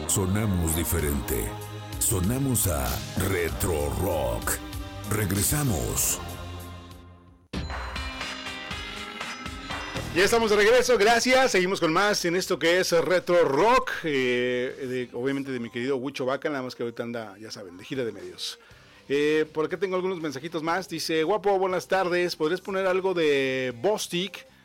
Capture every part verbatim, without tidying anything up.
Sonamos diferente. Sonamos a Retro Rock. Regresamos. Ya estamos de regreso, gracias. Seguimos con más en esto que es Retro Rock. Eh, de, obviamente de mi querido Huicho Vaca, nada más que ahorita anda, ya saben, de gira de medios. Eh, por acá tengo algunos mensajitos más. Dice, guapo, buenas tardes. ¿Podrías poner algo de Bostik? Eh,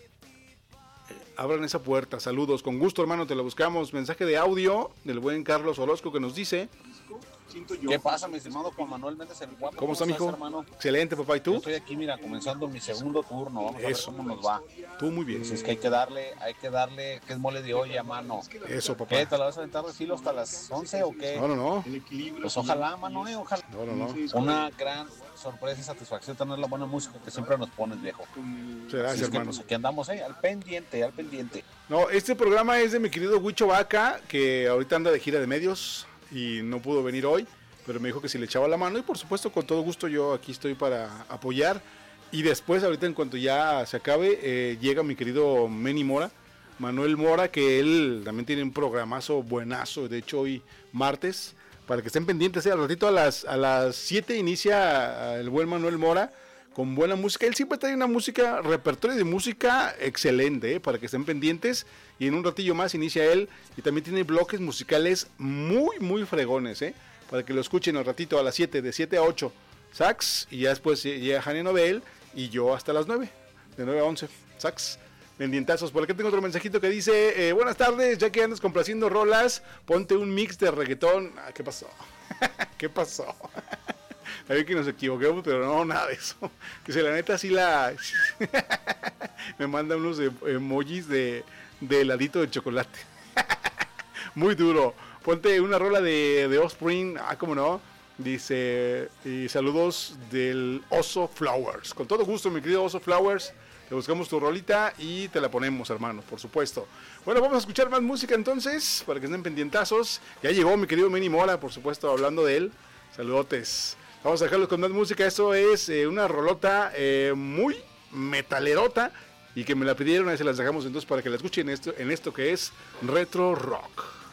abran esa puerta. Saludos. Con gusto, hermano, te lo buscamos. Mensaje de audio del buen Carlos Orozco que nos dice... ¿Qué pasa, mi estimado Juan Manuel Méndez el Guapo? ¿Cómo está, mijo? Hermano? Excelente, papá. ¿Y tú? Yo estoy aquí, mira, comenzando mi segundo turno. Vamos Eso. a ver cómo nos va. Tú muy bien. Entonces, es que hay que darle, hay que darle, que es mole de olla, mano. Eso, papá. ¿Qué, te la vas a aventar de filo hasta las once o qué? No, no, no. Pues ojalá, mano, eh, ojalá. No, no, no. Una gran sorpresa y satisfacción tener la buena música que siempre nos pones, viejo. Gracias, es que, hermano. pues aquí andamos, eh, al pendiente, al pendiente. No, este programa es de mi querido Huicho Vaca, que ahorita anda de gira de medios y no pudo venir hoy, pero me dijo que si le echaba la mano y por supuesto con todo gusto yo aquí estoy para apoyar. Y después, ahorita en cuanto ya se acabe, eh, llega mi querido Manny Mora, Manuel Mora, que él también tiene un programazo buenazo, de hecho hoy martes, para que estén pendientes, eh, al ratito a las a las siete inicia el buen Manuel Mora con buena música. Él siempre trae una música, repertorio de música excelente, eh, para que estén pendientes. Y en un ratillo más inicia él y también tiene bloques musicales muy, muy fregones, eh, para que lo escuchen al ratito a las siete, de siete a ocho. Sax, y ya después llega Jania Nobel y yo hasta las nueve, de nueve a once. Sax, pendientazos. Por aquí tengo otro mensajito que dice, eh, buenas tardes, ya que andas complaciendo rolas, ponte un mix de reggaetón. Ah, ¿qué pasó? ¿Qué pasó? A ver que nos equivoquemos, pero no, nada de eso. Dice, la neta sí la... Me manda unos emojis de, de heladito de chocolate. Muy duro. Ponte una rola de, de Offspring, ah, cómo no. Dice, y saludos del Oso Flowers. Con todo gusto, mi querido Oso Flowers. Te buscamos tu rolita y te la ponemos, hermano, por supuesto. Bueno, vamos a escuchar más música entonces, para que estén pendientazos. Ya llegó mi querido Manny Mora, por supuesto, hablando de él. Saludotes. Vamos a dejarlos con más música. Esto es eh, una rolota eh, muy metalerota y que me la pidieron, ahí se las dejamos entonces para que la escuchen esto, en esto que es Retro Rock.